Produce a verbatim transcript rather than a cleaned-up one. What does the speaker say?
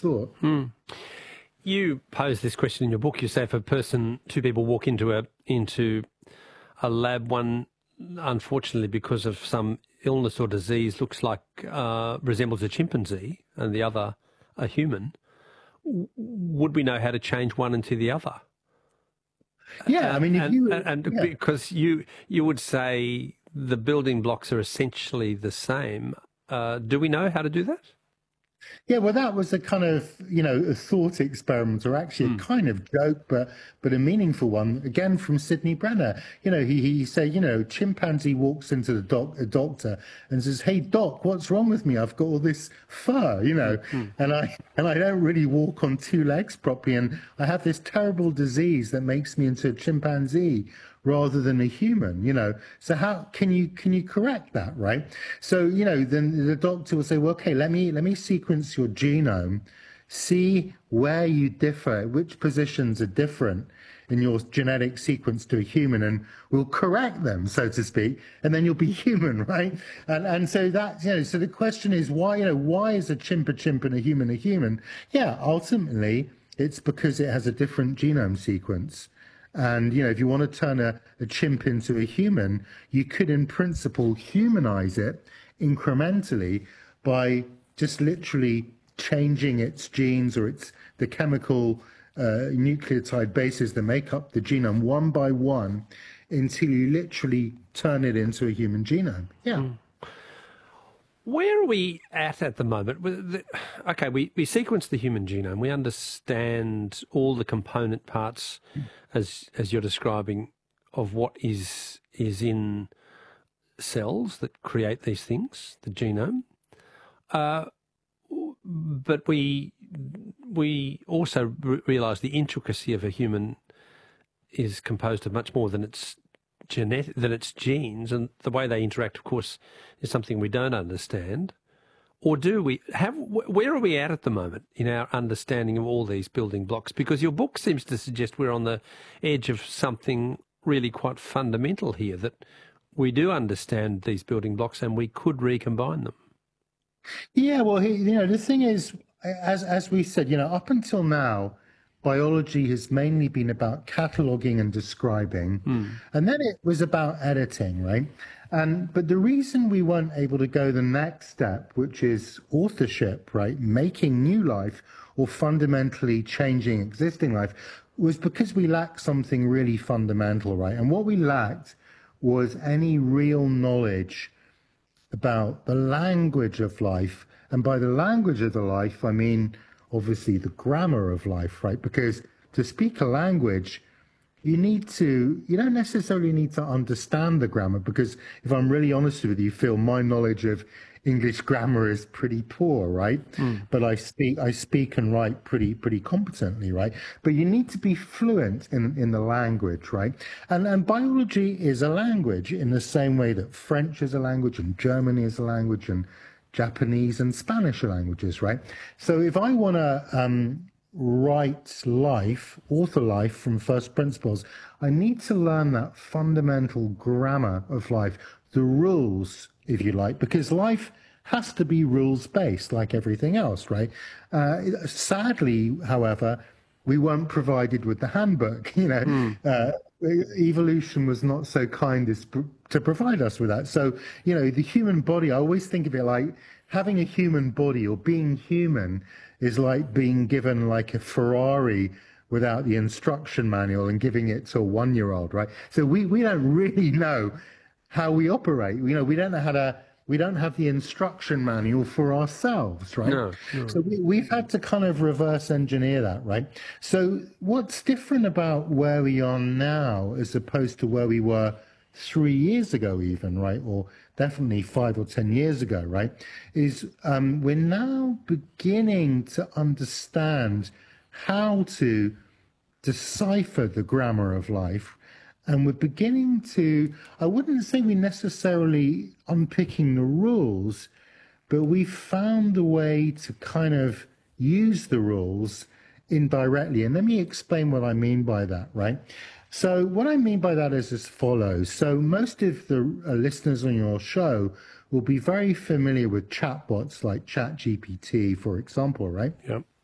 thought. Mm. You pose this question in your book. You say if a person, two people walk into a into a lab, one unfortunately because of some illness or disease looks like uh, resembles a chimpanzee, and the other a human. W- would we know how to change one into the other? Yeah, Uh, I mean, if and, you and, and yeah. because you you would say the building blocks are essentially the same. Uh, do we know how to do that? Yeah, well, that was a kind of, you know, a thought experiment, or actually a Mm. kind of joke, but but a meaningful one. Again, from Sidney Brenner. You know, he he said, you know, chimpanzee walks into the doc, a doctor and says, "Hey, doc, what's wrong with me? I've got all this fur, you know, Mm. and I and I don't really walk on two legs properly, and I have this terrible disease that makes me into a chimpanzee rather than a human, you know. So how can you can you correct that, right? So, you know, then the doctor will say, well, okay, let me let me sequence your genome, see where you differ, which positions are different in your genetic sequence to a human, and we'll correct them, so to speak, and then you'll be human, right? And and so that, you know, so the question is why, you know, why is a chimp a chimp and a human a human? Yeah, ultimately it's because it has a different genome sequence. And, you know, if you want to turn a, a chimp into a human, you could, in principle, humanize it incrementally by just literally changing its genes or its the chemical uh, nucleotide bases that make up the genome one by one until you literally turn it into a human genome. Yeah. Mm. Where are we at at the moment? Okay, we, we sequence the human genome. We understand all the component parts, as as you're describing, of what is is in cells that create these things, the genome. Uh, but we we also realise the intricacy of a human is composed of much more than its genetic, than its genes, and the way they interact, of course, is something we don't understand. Or do we have? Where are we at at the moment in our understanding of all these building blocks? Because your book seems to suggest we're on the edge of something really quite fundamental here, that we do understand these building blocks and we could recombine them. Yeah, well, he, you know, the thing is, as as we said, you know, up until now, biology has mainly been about cataloging and describing, Mm. and then it was about editing, right? And but the reason we weren't able to go the next step, which is authorship, right, making new life or fundamentally changing existing life, was because we lacked something really fundamental, right? And what we lacked was any real knowledge about the language of life. And by the language of the life, I mean, obviously, the grammar of life, right? Because to speak a language, you need to, you don't necessarily need to understand the grammar, because if I'm really honest with you, Phil, my knowledge of English grammar is pretty poor, right? Mm. But I speak, I speak and write pretty, pretty competently, right? But you need to be fluent in, in the language, right? And, and biology is a language in the same way that French is a language and German is a language and Japanese and Spanish are languages, right? So if I want to um, write life, author life from first principles, I need to learn that fundamental grammar of life, the rules, if you like, because life has to be rules-based like everything else, right? Uh, sadly, however, we weren't provided with the handbook. You know, mm. uh, evolution was not so kind as pr- to provide us with that. So, you know, the human body, I always think of it like having a human body or being human is like being given like a Ferrari without the instruction manual and giving it to a one-year-old, right? So we, we don't really know how we operate. You know, we don't know how to, we don't have the instruction manual for ourselves, right? No, no. So we, we've had to kind of reverse engineer that, right? So what's different about where we are now as opposed to where we were three years ago even, right? Or definitely five or ten years ago, right? Is um, we're now beginning to understand how to decipher the grammar of life. And we're beginning to, I wouldn't say we're necessarily unpicking the rules, but we found a way to kind of use the rules indirectly. And let me explain what I mean by that, right? So what I mean by that is as follows. So most of the uh, listeners on your show will be very familiar with chatbots like ChatGPT, for example, right? Yep.